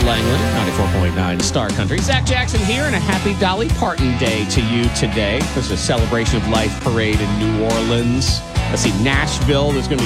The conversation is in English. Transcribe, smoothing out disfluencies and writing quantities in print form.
Langley, 94.9 Star Country. Zach Jackson here, and a happy Dolly Parton Day to you today. There's a Celebration of Life parade in New Orleans. Let's see, Nashville, there's going to be